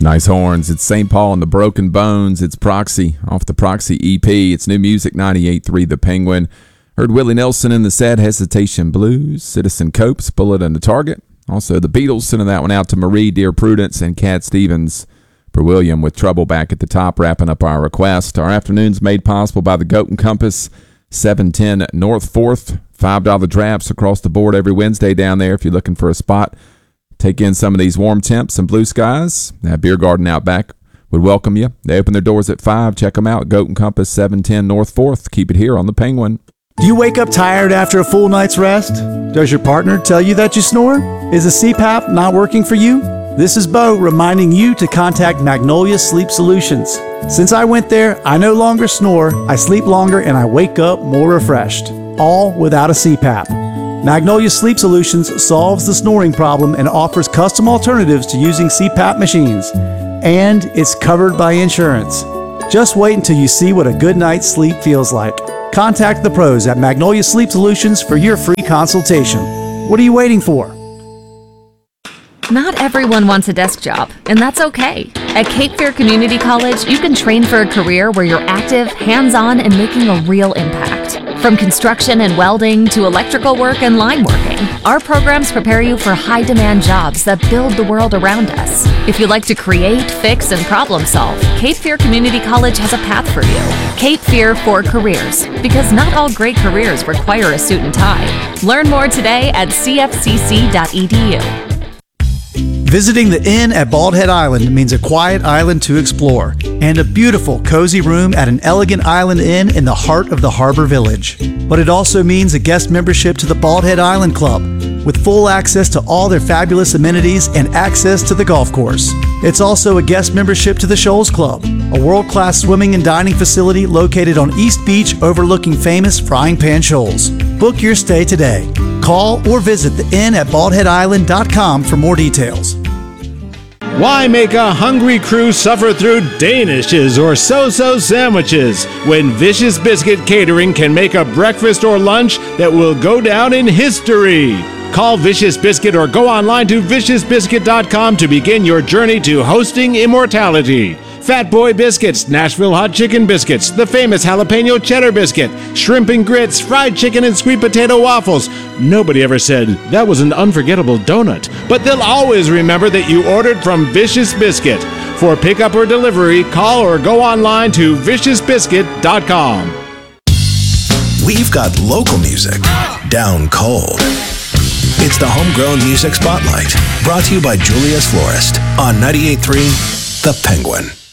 Nice horns. It's St. Paul and the Broken Bones. It's Proxy off the Proxy EP. It's new music, 98.3 The Penguin. Heard Willie Nelson in the Sad Hesitation Blues. Citizen Cope's Bullet and the Target. Also the Beatles, sending that one out to Marie, Dear Prudence, and Cat Stevens for William with Trouble back at the top, wrapping up our request. Our afternoon's made possible by the Goat and Compass, 710 North 4th. $5 drafts across the board every Wednesday down there if you're looking for a spot. Take in some of these warm temps and blue skies. That beer garden out back would welcome you. They open their doors at 5. Check them out. Goat and Compass, 710 North 4th. Keep it here on the Penguin. Do you wake up tired after a full night's rest? Does your partner tell you that you snore? Is a CPAP not working for you? This is Bo reminding you to contact Magnolia Sleep Solutions. Since I went there, I no longer snore, I sleep longer, and I wake up more refreshed. All without a CPAP. Magnolia Sleep Solutions solves the snoring problem and offers custom alternatives to using CPAP machines. And it's covered by insurance. Just wait until you see what a good night's sleep feels like. Contact the pros at Magnolia Sleep Solutions for your free consultation. What are you waiting for? Not everyone wants a desk job, and that's okay. At Cape Fear Community College, you can train for a career where you're active, hands-on, and making a real impact. From construction and welding to electrical work and line working, our programs prepare you for high-demand jobs that build the world around us. If you like to create, fix, and problem solve, Cape Fear Community College has a path for you. Cape Fear for Careers, because not all great careers require a suit and tie. Learn more today at cfcc.edu. Visiting the Inn at Bald Head Island means a quiet island to explore and a beautiful, cozy room at an elegant island inn in the heart of the harbor village. But it also means a guest membership to the Bald Head Island Club with full access to all their fabulous amenities and access to the golf course. It's also a guest membership to the Shoals Club, a world-class swimming and dining facility located on East Beach overlooking famous Frying Pan Shoals. Book your stay today. Call or visit the inn at baldheadisland.com for more details. Why make a hungry crew suffer through Danishes or so-so sandwiches when Vicious Biscuit Catering can make a breakfast or lunch that will go down in history? Call Vicious Biscuit or go online to viciousbiscuit.com to begin your journey to hosting immortality. Fat Boy Biscuits, Nashville Hot Chicken Biscuits, the famous Jalapeno Cheddar Biscuit, Shrimp and Grits, Fried Chicken and Sweet Potato Waffles. Nobody ever said that was an unforgettable donut, but they'll always remember that you ordered from Vicious Biscuit. For pickup or delivery, call or go online to viciousbiscuit.com. We've got local music down cold. It's the Homegrown Music Spotlight, brought to you by Julius Florist on 98.3 The Penguin.